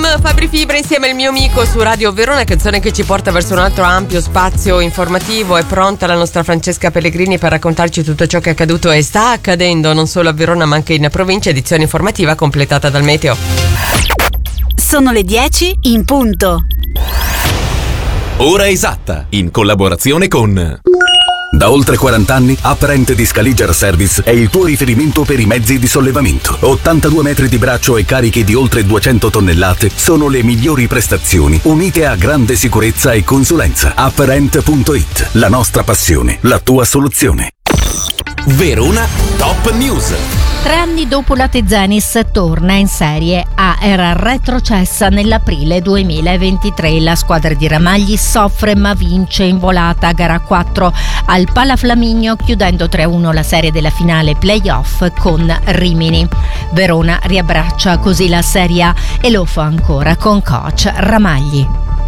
Fabri Fibra insieme al mio amico su Radio Verona, canzone che ci porta verso un altro ampio spazio informativo. È pronta la nostra Francesca Pellegrini per raccontarci tutto ciò che è accaduto e sta accadendo non solo a Verona ma anche in provincia. Edizione informativa completata dal Meteo. Sono le 10 in punto. Ora esatta, in collaborazione con... Da oltre 40 anni, Apparent di Scaliger Service è il tuo riferimento per i mezzi di sollevamento. 82 metri di braccio e carichi di oltre 200 tonnellate sono le migliori prestazioni, unite a grande sicurezza e consulenza. Apparent.it, la nostra passione, la tua soluzione. Verona Top News. 3 anni dopo la Tezenis torna in Serie A, era retrocessa nell'aprile 2023. La squadra di Ramagli soffre ma vince in volata a gara 4 al Palaflaminio, chiudendo 3-1 la serie della finale playoff con Rimini. Verona riabbraccia così la Serie A e lo fa ancora con coach Ramagli.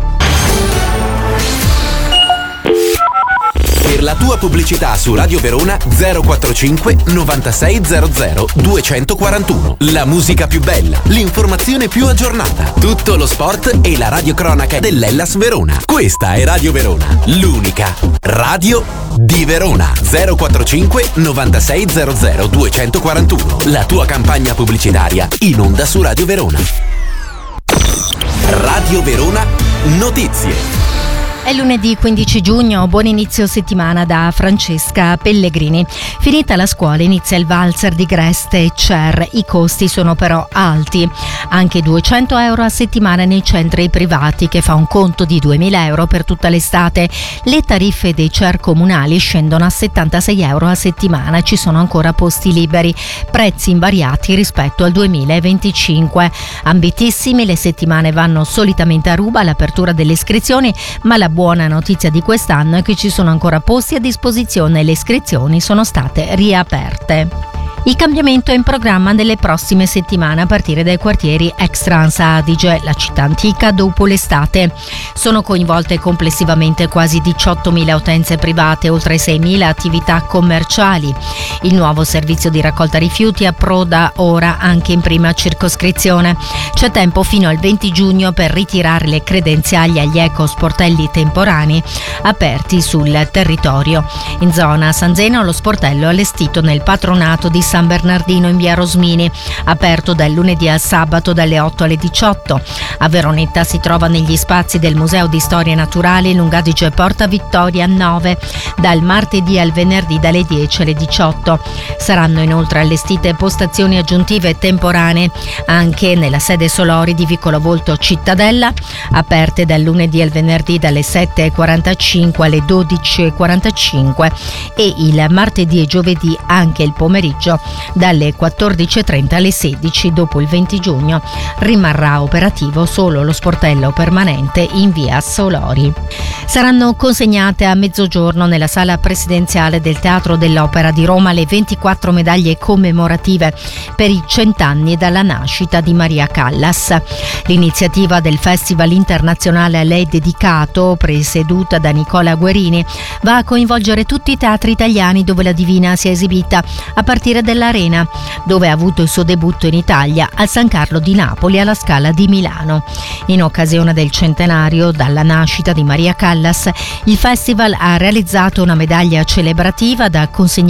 Per la tua pubblicità su Radio Verona 045 9600 241. La musica più bella, l'informazione più aggiornata, tutto lo sport e la radiocronaca dell'Hellas Verona. Questa è Radio Verona, l'unica radio di Verona. 045 9600 241. La tua campagna pubblicitaria in onda su Radio Verona. Radio Verona Notizie. È lunedì 15 giugno, buon inizio settimana da Francesca Pellegrini. Finita la scuola inizia il valzer di Greste e Cer, i costi sono però alti. Anche 200 euro a settimana nei centri privati, che fa un conto di 2.000 euro per tutta l'estate. Le tariffe dei Cer comunali scendono a 76 euro a settimana, ci sono ancora posti liberi, prezzi invariati rispetto al 2025. Ambitissimi, le settimane vanno solitamente a ruba all'apertura delle iscrizioni, ma la buona notizia di quest'anno è che ci sono ancora posti a disposizione e le iscrizioni sono state riaperte. Il cambiamento è in programma nelle prossime settimane a partire dai quartieri ex Trans Adige, la città antica dopo l'estate. Sono coinvolte complessivamente quasi 18.000 utenze private, oltre 6.000 attività commerciali. Il nuovo servizio di raccolta rifiuti approda ora anche in prima circoscrizione. C'è tempo fino al 20 giugno per ritirare le credenziali agli ecosportelli temporanei aperti sul territorio. In zona San Zeno lo sportello è allestito nel patronato di San Bernardino in via Rosmini, aperto dal lunedì al sabato dalle 8 alle 18. A Veronetta si trova negli spazi del Museo di Storia Naturale Lunga Adige Porta Vittoria 9, dal martedì al venerdì dalle 10 alle 18. Saranno inoltre allestite postazioni aggiuntive temporanee anche nella sede Solori di Vicolo Volto Cittadella, aperte dal lunedì al venerdì dalle 7:45 alle 12:45 e il martedì e giovedì anche il pomeriggio dalle 14:30 alle 16. Dopo il 20 giugno rimarrà operativo solo lo sportello permanente in via Solori. Saranno consegnate a mezzogiorno nella sala presidenziale del Teatro dell'Opera di Roma le 24 medaglie commemorative per i 100 anni dalla nascita di Maria Callas. L'iniziativa del Festival internazionale a lei dedicato, presieduta da Nicola Guerini, va a coinvolgere tutti i teatri italiani dove la Divina si è esibita, a partire dell'Arena, dove ha avuto il suo debutto in Italia, al San Carlo di Napoli e alla Scala di Milano. In occasione del centenario dalla nascita di Maria Callas, il festival ha realizzato una medaglia celebrativa da consegnare